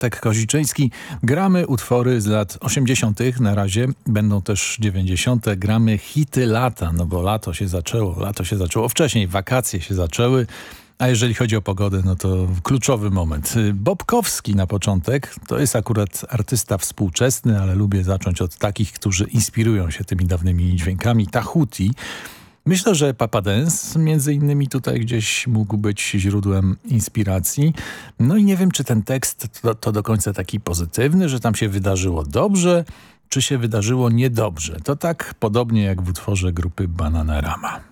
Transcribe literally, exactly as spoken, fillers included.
Tak, Koziczyński. Gramy utwory z lat osiemdziesiątych na razie, będą też dziewięćdziesiąte. Gramy hity lata, no bo lato się zaczęło, lato się zaczęło wcześniej, wakacje się zaczęły, a jeżeli chodzi o pogodę, no to kluczowy moment. Bobkowski na początek, to jest akurat artysta współczesny, ale lubię zacząć od takich, którzy inspirują się tymi dawnymi dźwiękami. Tahuti. Myślę, że Papa Dance między innymi tutaj gdzieś mógł być źródłem inspiracji. No i nie wiem, czy ten tekst to, to do końca taki pozytywny, że tam się wydarzyło dobrze, czy się wydarzyło niedobrze. To tak podobnie jak w utworze grupy Bananarama.